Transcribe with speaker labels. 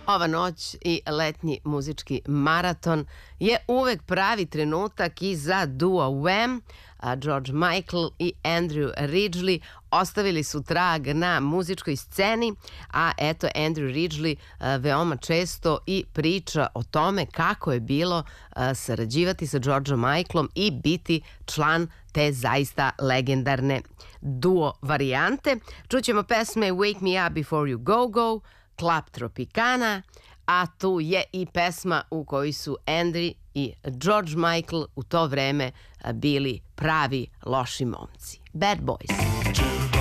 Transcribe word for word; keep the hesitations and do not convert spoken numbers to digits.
Speaker 1: Ova noć i letnji muzički maraton je uvek pravi trenutak i za duo Wham. George Michael i Andrew Ridgeley ostavili su trag na muzičkoj sceni, a eto Andrew Ridgeley veoma često i priča o tome kako je bilo sarađivati sa Georgeom Michaelom i biti član te zaista legendarne duo varijante. Čućemo pesme Wake Me Up Before You Go Go, Club Tropicana, a tu je i pesma u kojoj su Andrew i George Michael u to vreme bili pravi loši momci. Bad Boys.